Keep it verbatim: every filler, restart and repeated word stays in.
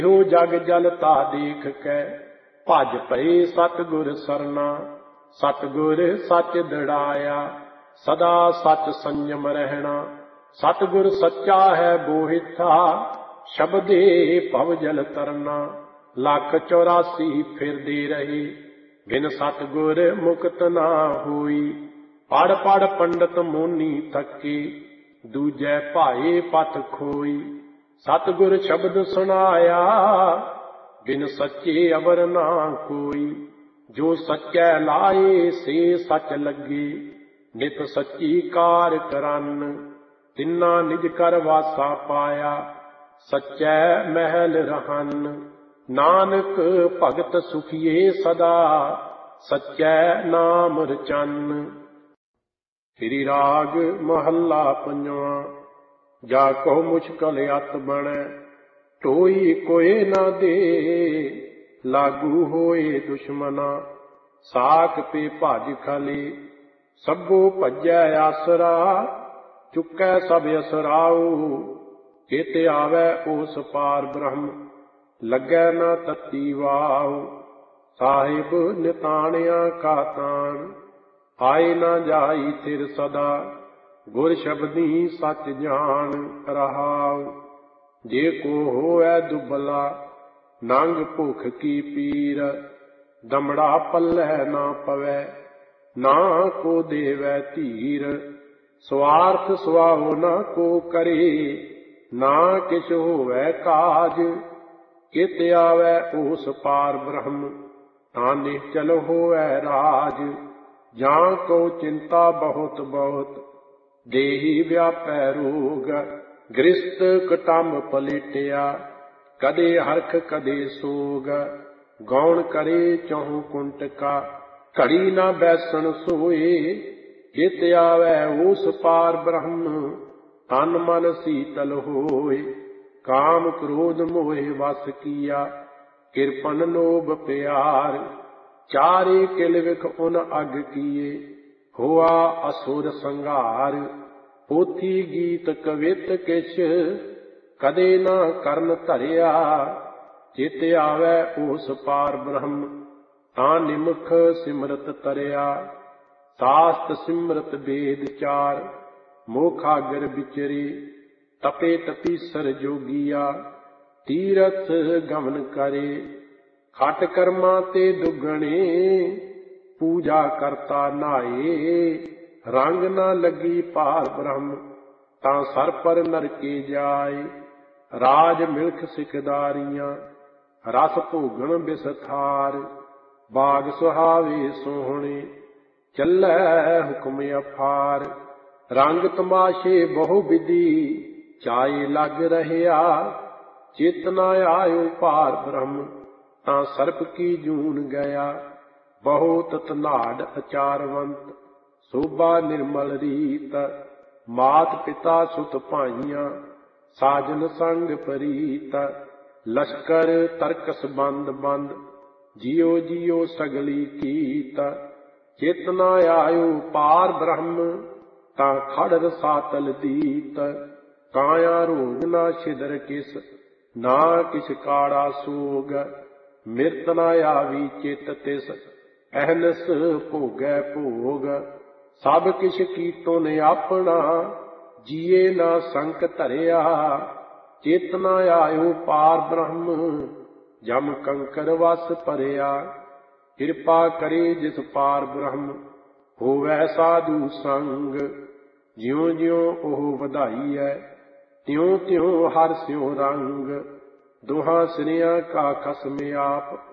हो जग जलता देख कै भज पए सतगुर सरना। सतगुर सच दृढ़ाया सदा सच संयम रहना। सतगुर सच्चा है बोहिथा शब्दे भव जल तरना। लख चौरासी फिरदे रहे बिन सतगुर मुक्त ना होई। पढ़ पढ़ पंडित मोनी थके दूजै भाए पथ खोई। सतगुर शब्द सुनाया बिन सच्चे अवर ना कोई। जो सच्चै लाए से सच लगे नित सच्ची कार करन। तिन्ना निज कर वासा पाया सच्चै महल रहन। नानक भगत सुखिए सदा सच्चै नाम रचन। श्री राग महला पंजवां। जा कहो मुश्किल अत बनै ढोई कोई न दे। लागू होए दुश्मना साक पे भज खले। सभो भजै आसरा चुकै सब असराओ। चित आवै ओस पार ब्रह्म लगै न तत्ती वाओ। साहिब निताणिया का तान आए न जाई थिर सदा। गुर शब्दी सच जान रहाओ। जे को होए दुबला नंग भुख की पीर। दमड़ा पल्लै ना पवै ना को देवै धीर। स्वार्थ सुआओ ना को करे ना किछ होवै काज। कित आवै ओस पार ब्रह्म तां निश्चल होवै राज। जां को चिंता बहुत बहुत देही व्यापै रोग। गृहस्थ कटंब पलेटिया कदे हरख कदे सोग। गौण करे चहुं कुंटका घड़ी न बैसन सोए। चित आवै ओस पार ब्रह्म तन मन शीतल होए। काम क्रोध मोह वस किया किरपन लोभ प्यार। चारे किल विख उन अग किए होआ असुर संघार। पोथी गीत कवित किछ कदे न करन धरिया। चित आवै ओस पार ब्रह्म तां निमख सिमरत तरिया। शास्त्र सिमरत वेद चार मोखागर बिचरी। तपे तपीसर जोगिया तीरथ गमन करे। खट कर्मा ते दुगणे पूजा करता नाए। रंग न लगी पार ब्रह्म तां सर पर नरके जाए। राज मिल्ख सिकदारियां रस भोगण बिसथार। बाग सुहावे सोहणे चलै हुक्म अफार। रंग तमाशे बहु विधि चाए लग रहया। चित न आयो पार ब्रह्म तां सर्प की जून गया। बहुत तनाड़ अचारवंत शोभा निर्मल रीत। मात पिता सुत भाइयां साजन संग परीत। लश्कर तरकस बंद बंद जियो जियो सगली कीत। चित न आयो पार ब्रह्म तां खड़ रसातल दीत। काया रोग ना छिदर किस ना किछ काड़ा सोग। मिरत न आवी चित तिस अहनस भोगै भोग। सब किछ कीतो ने अपना जिए ना संक धरिया। चित न आयो पार ब्रह्म जम कंकर वस परिया। कृपा करे जिस पार ब्रह्म होवै साधु संग। ज्यों ज्यों ओह ਵਧਾਈ है त्यों त्यों हर स्यों रंग। दोहां सिरियां का खसम आप